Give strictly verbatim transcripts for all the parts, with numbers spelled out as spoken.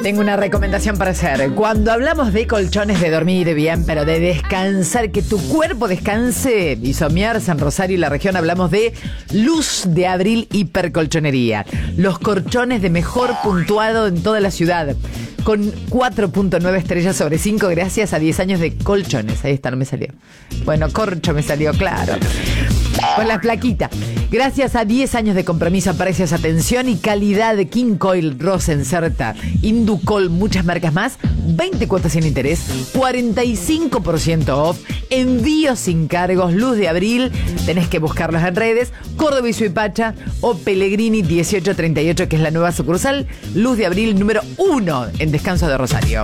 Tengo una recomendación para hacer. Cuando hablamos de colchones, de dormir bien, pero de descansar, que tu cuerpo descanse y soñarse en Rosario y la región, hablamos de Luz de Abril Hipercolchonería. Los colchones de mejor puntuado en toda la ciudad. Con cuatro punto nueve estrellas sobre cinco gracias a diez años de colchones. Ahí está, no me salió. Bueno, corcho me salió, claro. Con la plaquita. Gracias a diez años de compromiso, precios, atención y calidad de King Coil, Rosencerta, Inducol, muchas marcas más. veinte cuotas sin interés, cuarenta y cinco por ciento off, envíos sin cargos, Luz de Abril. Tenés que buscarlos en redes. Córdoba y Suipacha o Pellegrini dieciocho treinta y ocho, que es la nueva sucursal. Luz de Abril número uno en Descanso de Rosario.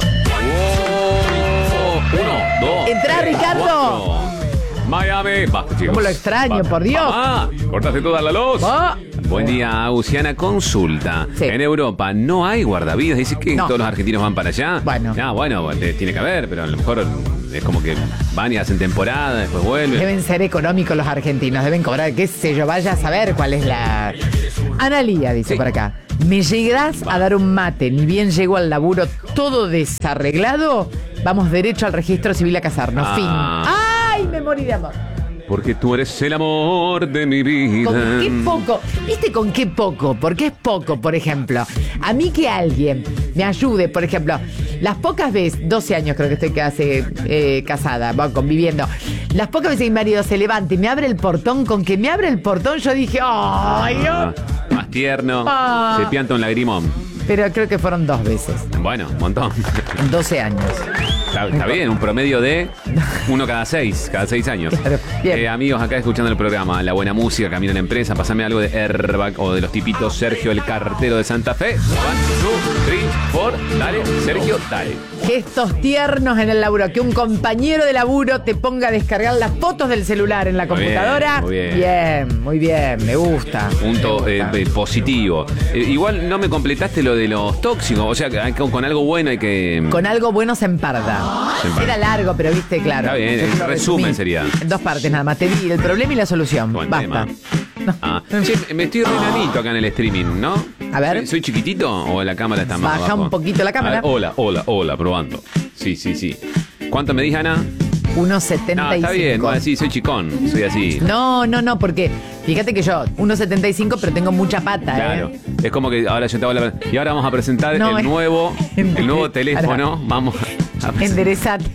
Oh, uno, dos. Entrá, tres, Ricardo. Cuatro. Miami. Basta, chicos. ¿Cómo lo extraño, Basta. por Dios? Mamá, cortaste toda la luz. Oh. Buen día, Luciana. Consulta. Sí. En Europa no hay guardavidas. Dice que No. todos los argentinos van para allá. Bueno. Ah, bueno, eh, tiene que haber, pero a lo mejor es como que van y hacen temporada, después vuelven. Deben ser económicos los argentinos, deben cobrar, qué sé yo, vaya a saber cuál es la... Analía dice Sí. por acá. ¿Me llegarás a dar un mate? Ni bien llego al laburo todo desarreglado, vamos derecho al registro civil a casarnos. Ah. Fin. ¡Ay, me morí de amor! Porque tú eres el amor de mi vida. ¿Con qué poco? ¿Viste con qué poco? Porque es poco, por ejemplo. A mí que alguien me ayude, por ejemplo, las pocas veces, doce años creo que estoy casi, eh, casada, bueno, conviviendo, las pocas veces que mi marido se levanta y me abre el portón, con que me abre el portón yo dije, ¡ay! Ah, más tierno, Ah. se pianta un lagrimón. Pero creo que fueron dos veces, Bueno, un montón. en doce años. Está, está bien, un promedio de uno cada seis, cada seis años. Claro, bien. Eh, amigos, acá escuchando el programa, la buena música, camino en la empresa, pasame algo de Airbag o de los tipitos Sergio, el cartero de Santa Fe. One, two, three, four, dale, Sergio, dale. Gestos tiernos en el laburo, que un compañero de laburo te ponga a descargar las fotos del celular en la Muy bien, computadora. muy bien. Bien, muy bien, me gusta. Punto Me eh, gusta. eh, positivo. Eh, igual no me completaste lo de los tóxicos, o sea, que hay que- con algo bueno hay que... Con algo bueno se emparda. Se emparda. Era largo, pero viste, claro. Está bien, Yo el te lo resumen resumí sería. En dos partes nada más. Te di el problema y la solución. Buen Basta. tema. Ah, che, me estoy renanito acá en el streaming, ¿no? A ver. ¿Soy, soy chiquitito o la cámara está más Baja abajo? un poquito la cámara. A ver, hola, hola, hola, probando. Sí, sí, sí. ¿Cuánto me dije, Ana? uno setenta y cinco. No, está bien, no, sí, soy chicón, soy así. No, no, no, porque fíjate que yo, uno setenta y cinco, pero tengo mucha pata, Claro. ¿eh? Es como que ahora yo te hago la... Y ahora vamos a presentar No, el es- nuevo, el nuevo teléfono. Vamos a presentar. Enderezate.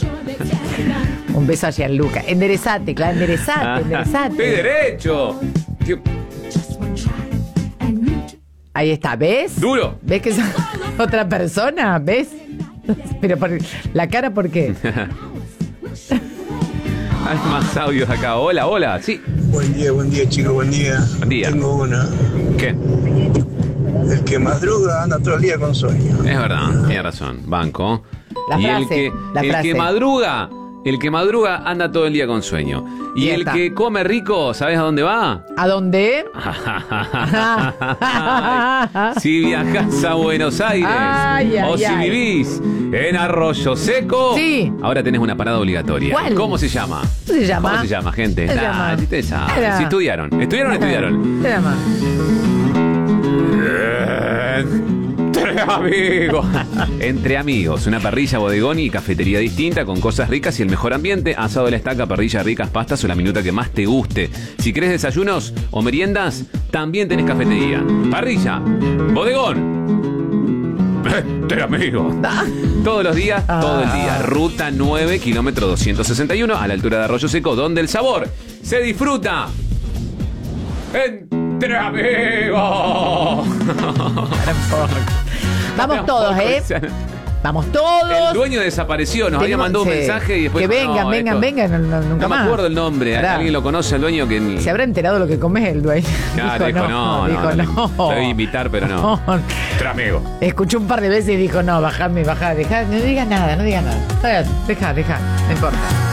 Un beso a Gianluca. Enderezate, claro, enderezate, ¡Estoy enderezate. derecho! Tío, Ahí está, ¿ves? ¡Duro! ¿Ves que es otra persona? ¿Ves? Pero por la cara, ¿por qué? Hay más audios acá. Hola, hola, sí. Buen día, buen día, chicos, buen día. Buen día. Tengo una. ¿Qué? El que madruga anda todo el día con sueño. Es verdad, tiene razón, banco. La y frase, el que, la el frase. que madruga, el que madruga anda todo el día con sueño. Y Ya el está. que come rico, ¿sabes a dónde va? ¿A dónde? Si viajas a Buenos Aires Ay, ay, o si ay. vivís en Arroyo Seco, Sí. ahora tenés una parada obligatoria. ¿Cuál? ¿Cómo se llama? ¿Cómo se llama? ¿Cómo se llama, gente? Se Nah, llama. si ustedes saben. Era. Si estudiaron. ¿Estudiaron o no estudiaron? Se llama. Entre amigos. Entre amigos. Una parrilla, bodegón y cafetería distinta con cosas ricas y el mejor ambiente. Asado de la estaca, parrilla, ricas pastas o la minuta que más te guste. Si querés desayunos o meriendas, también tenés cafetería. Parrilla, bodegón. Entre amigos. Todos los días, todo el día. Ruta nueve, kilómetro doscientos sesenta y uno, a la altura de Arroyo Seco, donde el sabor se disfruta. Entre amigos. Vamos todos, ¿eh? Vamos todos. El dueño desapareció, nos había Tenemos- mandado un sí. mensaje y después... Que vengan, no, vengan, esto- vengan, no, no, nunca No me más. acuerdo el nombre, Pará. alguien lo conoce, el dueño que... ni- Se habrá enterado lo que comes el dueño. Claro, dijo, no, no, dijo no, no. Te voy a invitar, pero no. No. Entre amigos. Escuché un par de veces y dijo, no, bajame, bajá, dejá, no digas nada, no digas nada. Deja, deja, no importa.